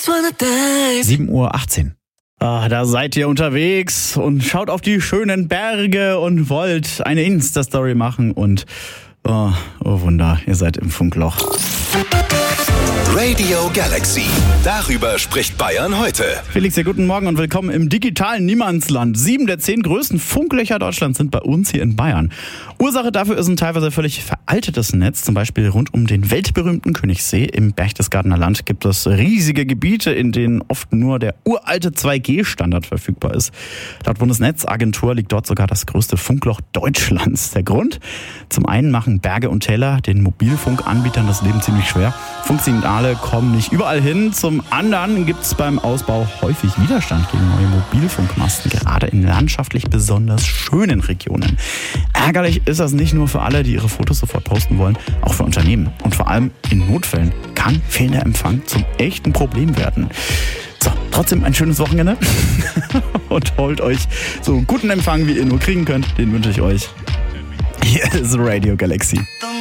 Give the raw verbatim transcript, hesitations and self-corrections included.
sieben Uhr achtzehn. Ah, da seid ihr unterwegs und schaut auf die schönen Berge und wollt eine Insta-Story machen und oh, oh Wunder, ihr seid im Funkloch. Radio Galaxy. Darüber spricht Bayern heute. Felix, ja, guten Morgen und willkommen im digitalen Niemandsland. Sieben der zehn größten Funklöcher Deutschlands sind bei uns hier in Bayern. Ursache dafür ist ein teilweise völlig veraltetes Netz. Zum Beispiel rund um den weltberühmten Königssee im Berchtesgadener Land gibt es riesige Gebiete, in denen oft nur der uralte zwei G Standard verfügbar ist. Laut Bundesnetzagentur liegt dort sogar das größte Funkloch Deutschlands. Der Grund? Zum einen machen Berge und Täler den Mobilfunkanbietern das Leben ziemlich schwer. Funksignale kommen nicht überall hin. Zum anderen gibt es beim Ausbau häufig Widerstand gegen neue Mobilfunkmasten, gerade in landschaftlich besonders schönen Regionen. Ärgerlich ist das nicht nur für alle, die ihre Fotos sofort posten wollen, auch für Unternehmen. Und vor allem in Notfällen kann fehlender Empfang zum echten Problem werden. So, trotzdem ein schönes Wochenende und holt euch so guten Empfang, wie ihr nur kriegen könnt. Den wünsche ich euch. Hier ist Radio Galaxy.